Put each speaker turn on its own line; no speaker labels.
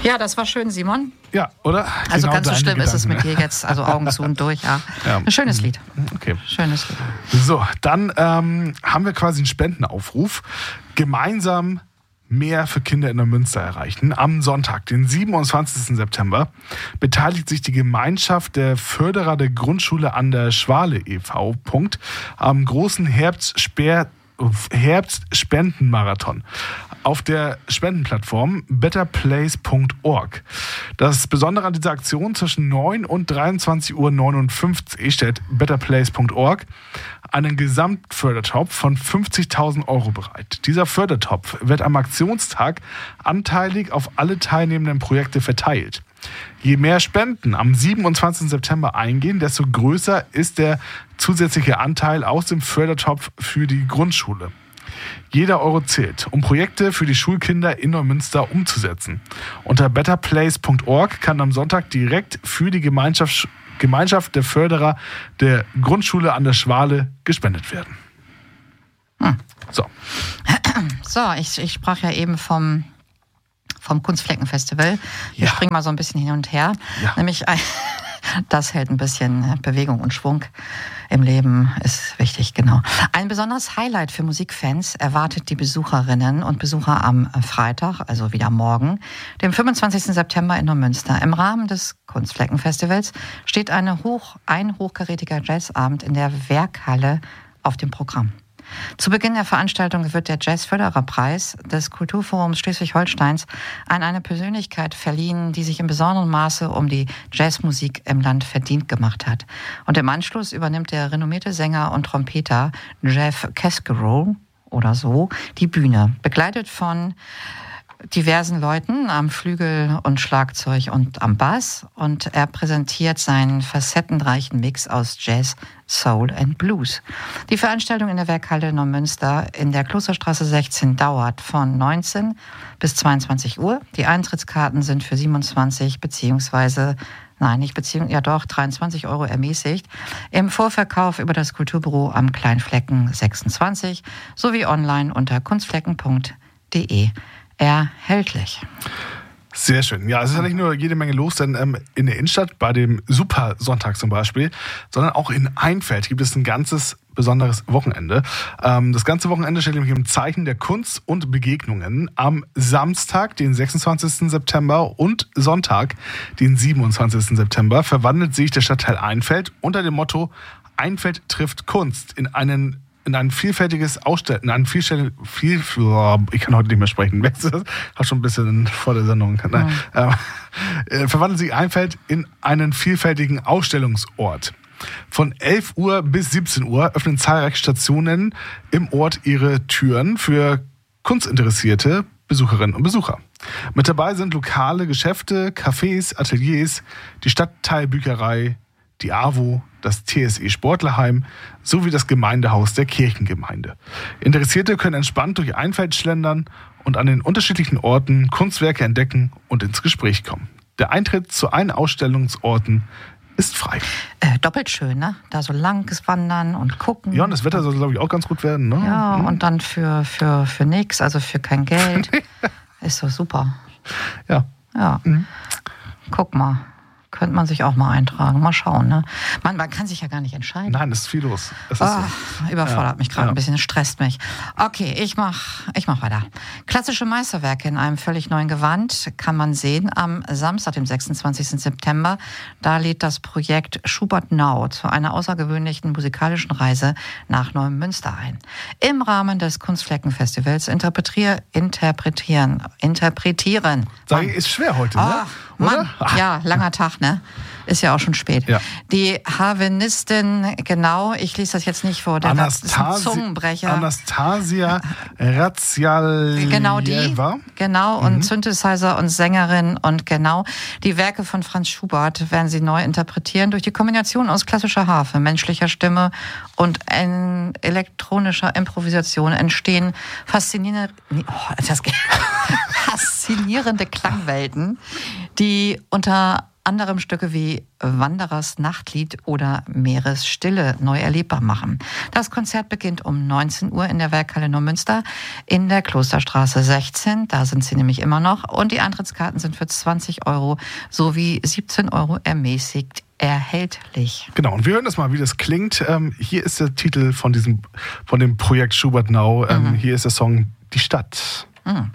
Ja, das war schön, Simon.
Ja, oder?
Also
genau
ganz so schlimm
Gedanken.
ist es mit dir jetzt. Also Augen zu und durch, ja. Ein schönes Lied.
Okay.
Schönes Lied.
So, dann haben wir quasi einen Spendenaufruf. Gemeinsam mehr für Kinder in Neumünster erreichen. Am Sonntag, den 27. September, beteiligt sich die Gemeinschaft der Förderer der Grundschule an der Schwale e.V. am großen Herbstspendenmarathon auf der Spendenplattform betterplace.org. Das Besondere an dieser Aktion: zwischen 9 und 23.59 Uhr stellt betterplace.org einen Gesamtfördertopf von 50.000 Euro bereit. Dieser Fördertopf wird am Aktionstag anteilig auf alle teilnehmenden Projekte verteilt. Je mehr Spenden am 27. September eingehen, desto größer ist der zusätzliche Anteil aus dem Fördertopf für die Grundschule. Jeder Euro zählt, um Projekte für die Schulkinder in Neumünster umzusetzen. Unter betterplace.org kann am Sonntag direkt für die Gemeinschaft der Förderer der Grundschule an der Schwale gespendet werden.
So, ich sprach ja eben vom Kunstfleckenfestival. Wir springen mal so ein bisschen hin und her.
Ja.
Nämlich, das hält ein bisschen Bewegung und Schwung im Leben, ist wichtig, genau. Ein besonderes Highlight für Musikfans erwartet die Besucherinnen und Besucher am Freitag, also wieder morgen, dem 25. September in Neumünster. Im Rahmen des Kunstfleckenfestivals steht ein hochkarätiger Jazzabend in der Werkhalle auf dem Programm. Zu Beginn der Veranstaltung wird der Jazzfördererpreis des Kulturforums Schleswig-Holsteins an eine Persönlichkeit verliehen, die sich in besonderem Maße um die Jazzmusik im Land verdient gemacht hat. Und im Anschluss übernimmt der renommierte Sänger und Trompeter Jeff Cascarole oder so die Bühne, begleitet von diversen Leuten am Flügel und Schlagzeug und am Bass, und er präsentiert seinen facettenreichen Mix aus Jazz, Soul und Blues. Die Veranstaltung in der Werkhalle Neumünster in der Klosterstraße 16 dauert von 19 bis 22 Uhr. Die Eintrittskarten sind für 23 Euro ermäßigt. Im Vorverkauf über das Kulturbüro am Kleinflecken 26 sowie online unter kunstflecken.de erhältlich.
Sehr schön. Ja, es ist ja nicht nur jede Menge los, denn in der Innenstadt, bei dem Super-Sonntag zum Beispiel, sondern auch in Einfeld gibt es ein ganzes besonderes Wochenende. Das ganze Wochenende steht nämlich im Zeichen der Kunst und Begegnungen. Am Samstag, den 26. September und Sonntag, den 27. September, verwandelt sich der Stadtteil Einfeld unter dem Motto Einfeld trifft Kunst in ein vielfältiges Ausstellen, ich kann heute nicht mehr sprechen, habe schon ein bisschen vor der Sendung. Verwandeln sich Einfeld in einen vielfältigen Ausstellungsort. Von 11 Uhr bis 17 Uhr öffnen zahlreiche Stationen im Ort ihre Türen für kunstinteressierte Besucherinnen und Besucher. Mit dabei sind lokale Geschäfte, Cafés, Ateliers, die Stadtteilbücherei, die AWO, das TSE Sportlerheim sowie das Gemeindehaus der Kirchengemeinde. Interessierte können entspannt durch Einfeld schlendern und an den unterschiedlichen Orten Kunstwerke entdecken und ins Gespräch kommen. Der Eintritt zu allen Ausstellungsorten ist frei.
Doppelt schön, ne? Da so langes Wandern und gucken.
Ja, und das Wetter soll, glaube ich, auch ganz gut werden, ne?
Ja, und dann für nix, also für kein Geld. Ist doch super.
Ja.
Ja. Guck mal. Könnte man sich auch mal eintragen. Mal schauen, ne? Man kann sich ja gar nicht entscheiden.
Nein, es ist viel los.
Überfordert mich gerade ein bisschen, stresst mich. Okay, ich mach weiter. Klassische Meisterwerke in einem völlig neuen Gewand kann man sehen am Samstag, dem 26. September. Da lädt das Projekt Schubert Now zu einer außergewöhnlichen musikalischen Reise nach Neumünster ein. Im Rahmen des Kunstfleckenfestivals interpretieren.
Sag ich, ist schwer heute, ne?
Mann, ja, langer Tag, ne? Ist ja auch schon spät.
Ja.
Die Harvenistin, genau, ich lese das jetzt nicht vor, das ist ein Zungenbrecher.
Anastasia Razialjewa.
Genau die, genau, und Synthesizer und Sängerin, und genau die Werke von Franz Schubert werden sie neu interpretieren durch die Kombination aus klassischer Harfe, menschlicher Stimme und elektronischer Improvisation entstehen faszinierende Klangwelten, die unter anderem Stücke wie Wanderers Nachtlied oder Meeresstille neu erlebbar machen. Das Konzert beginnt um 19 Uhr in der Werkhalle Neumünster in der Klosterstraße 16. Da sind sie nämlich immer noch. Und die Eintrittskarten sind für 20 € sowie 17 € ermäßigt erhältlich.
Genau, und wir hören das mal, wie das klingt. Hier ist der Titel von dem Projekt Schubert Now. Hier ist der Song Die Stadt.
Mhm.